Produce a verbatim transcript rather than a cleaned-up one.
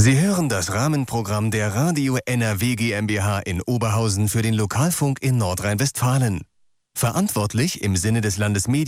Sie hören das Rahmenprogramm der Radio N R W GmbH in Oberhausen für den Lokalfunk in Nordrhein-Westfalen. Verantwortlich im Sinne des Landesmedien